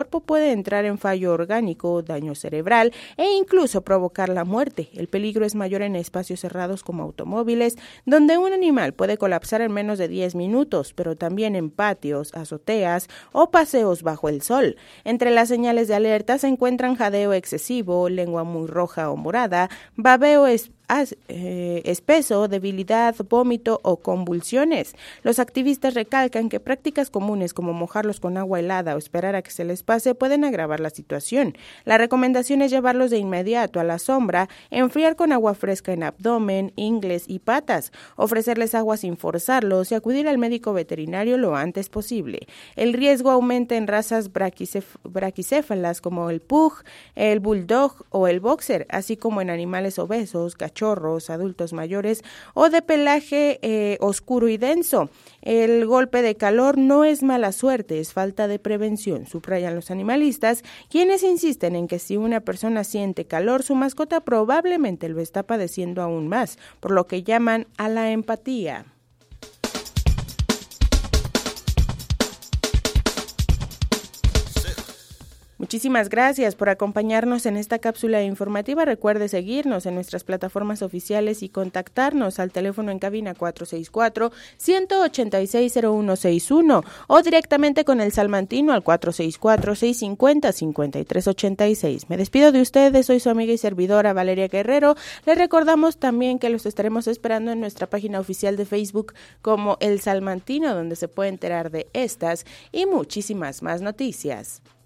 cuerpo puede entrar en fallo orgánico, daño cerebral e incluso provocar la muerte. El peligro es mayor en espacios cerrados como automóviles, donde un animal puede colapsar en menos de 10 minutos, pero también en patios, azoteas o paseos bajo el sol. Entre las señales de alerta se encuentran jadeo excesivo, lengua muy roja o morada, babeo espeso, debilidad, vómito o convulsiones. Los activistas recalcan que prácticas comunes como mojarlos con agua helada o esperar a que se les pase pueden agravar la situación. La recomendación es llevarlos de inmediato a la sombra, enfriar con agua fresca en abdomen, ingles y patas, ofrecerles agua sin forzarlos y acudir al médico veterinario lo antes posible. El riesgo aumenta en razas braquicéfalas como el pug, el bulldog o el boxer, así como en animales obesos, cachorros, adultos mayores o de pelaje oscuro y denso. El golpe de calor no es mala suerte, es falta de prevención, subrayan los animalistas, quienes insisten en que si una persona siente calor, su mascota probablemente lo está padeciendo aún más, por lo que llaman a la empatía. Muchísimas gracias por acompañarnos en esta cápsula informativa. Recuerde seguirnos en nuestras plataformas oficiales y contactarnos al teléfono en cabina 464-186-0161 o directamente con el Salmantino al 464-650-5386. Me despido de ustedes, soy su amiga y servidora Valeria Guerrero. Les recordamos también que los estaremos esperando en nuestra página oficial de Facebook como El Salmantino, donde se puede enterar de estas y muchísimas más noticias.